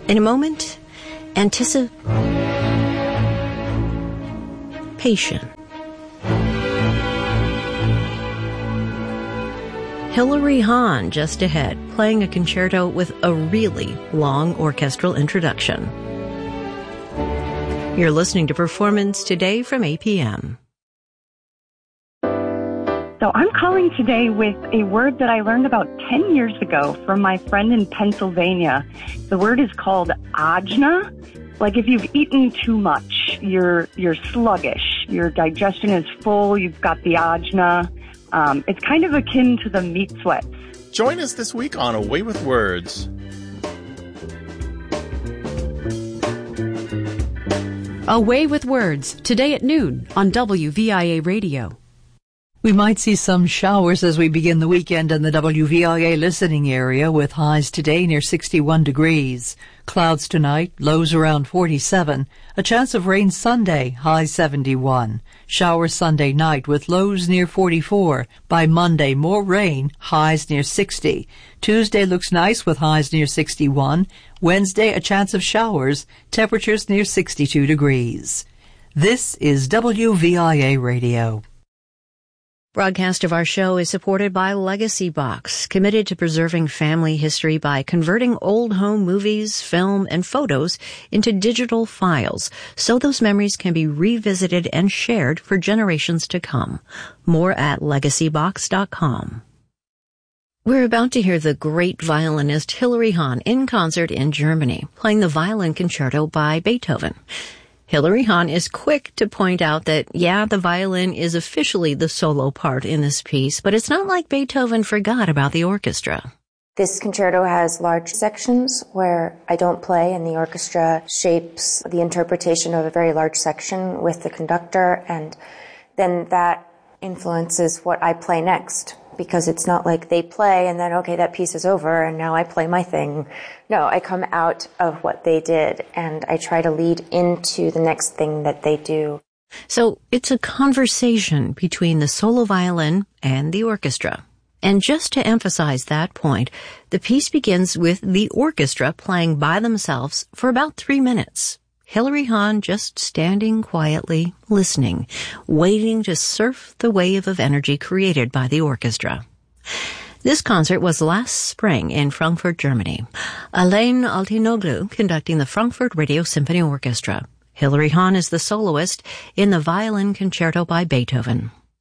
In a moment, anticipation. Hilary Hahn just ahead, playing a concerto with a really long orchestral introduction. You're listening to Performance Today from APM. So I'm calling today with a word that I learned about 10 years ago from my friend in Pennsylvania. The word is called ajna. Like if you've eaten too much, you're sluggish, your digestion is full, you've got the ajna. It's kind of akin to the meat sweats. Join us this week on Away with Words. Away with Words, today at noon on WVIA Radio. We might see some showers as we begin the weekend in the WVIA listening area with highs today near 61 degrees. Clouds tonight, lows around 47. A chance of rain Sunday, high 71. Showers Sunday night with lows near 44. By Monday, more rain, highs near 60. Tuesday looks nice with highs near 61. Wednesday, a chance of showers, temperatures near 62 degrees. This is WVIA Radio. Broadcast of our show is supported by Legacy Box, committed to preserving family history by converting old home movies, film, and photos into digital files so those memories can be revisited and shared for generations to come. More at legacybox.com. We're about to hear the great violinist Hilary Hahn in concert in Germany, playing the Violin Concerto by Beethoven. Hilary Hahn is quick to point out that, the violin is officially the solo part in this piece, but it's not like Beethoven forgot about the orchestra. This concerto has large sections where I don't play, and the orchestra shapes the interpretation of a very large section with the conductor, and then that influences what I play next. Because it's not like they play and then, okay, that piece is over and now I play my thing. No, I come out of what they did and I try to lead into the next thing that they do. So it's a conversation between the solo violin and the orchestra. And just to emphasize that point, the piece begins with the orchestra playing by themselves for about 3 minutes. Hilary Hahn just standing quietly, listening, waiting to surf the wave of energy created by the orchestra. This concert was last spring in Frankfurt, Germany. Alain Altinoglu conducting the Frankfurt Radio Symphony Orchestra. Hilary Hahn is the soloist in the Violin Concerto by Beethoven.